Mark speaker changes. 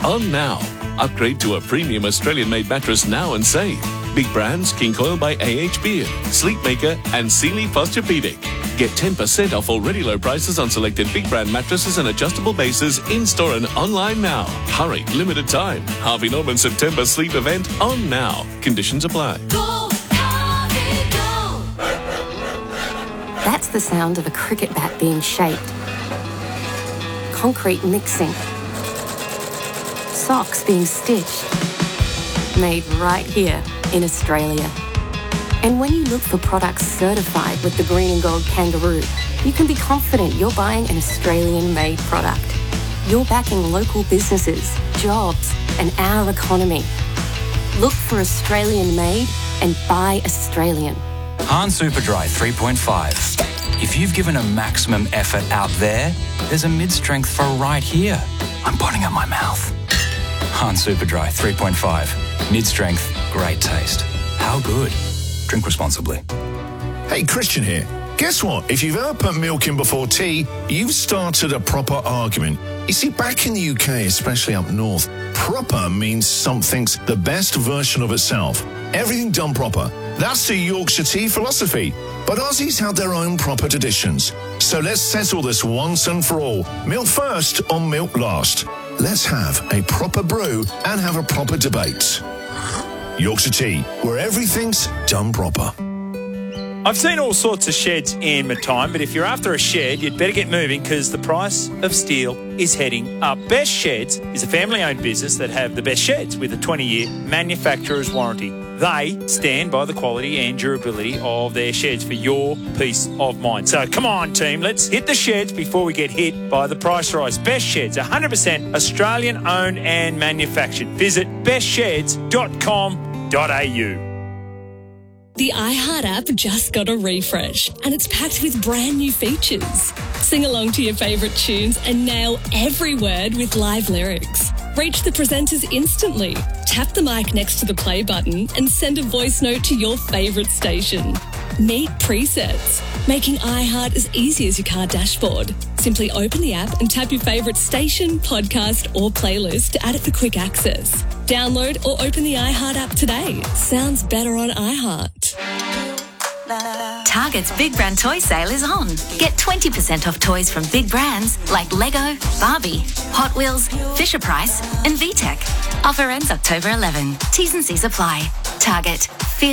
Speaker 1: on now. Upgrade to a premium Australian-made mattress now and save. Big brands, King Coil by AH Beard, Sleepmaker and Sealy Posturepedic. Get 10% off already low prices on selected big brand mattresses and adjustable bases in-store and online now. Hurry, limited time. Harvey Norman September sleep event on now. Conditions apply.
Speaker 2: Go, Harvey, go.
Speaker 3: That's the sound of a cricket bat being shaped. Concrete mixing. Socks being stitched. Made right here in Australia. And when you look for products certified with the green and gold kangaroo, you can be confident you're buying an Australian-made product. You're backing local businesses, jobs, and our economy. Look for Australian-made and buy Australian.
Speaker 4: Hahn Superdry 3.5. If you've given a maximum effort out there, there's a mid-strength for right here. I'm putting up my mouth. Hahn Superdry 3.5. Mid-strength, great taste. How good? Drink responsibly.
Speaker 5: Hey, Christian here. Guess what? If you've ever put milk in before tea, you've started a proper argument. You see, back in the UK, especially up north, proper means something's the best version of itself. Everything done proper. That's the Yorkshire tea philosophy. But Aussies have their own proper traditions. So let's settle this once and for all. Milk first or milk last? Let's have a proper brew and have a proper debate. Yorkshire Tea, where everything's done proper.
Speaker 6: I've seen all sorts of sheds in my time, but if you're after a shed, you'd better get moving because the price of steel is heading up. Best Sheds is a family-owned business that have the best sheds with a 20-year manufacturer's warranty. They stand by the quality and durability of their sheds for your peace of mind. So come on, team, let's hit the sheds before we get hit by the price rise. Best Sheds, 100% Australian-owned and manufactured. Visit bestsheds.com.au.
Speaker 7: The iHeart app just got a refresh and it's packed with brand new features. Sing along to your favourite tunes and nail every word with live lyrics. Reach the presenters instantly. Tap the mic next to the play button and send a voice note to your favourite station. Meet presets, making iHeart as easy as your car dashboard. Simply open the app and tap your favourite station, podcast or playlist to add it for quick access. Download or open the iHeart app today. Sounds better on iHeart.
Speaker 8: Target's Big Brand Toy Sale is on. Get 20% off toys from big brands like Lego, Barbie, Hot Wheels, Fisher-Price and VTech. Offer ends October 11. T's and C's apply. Target.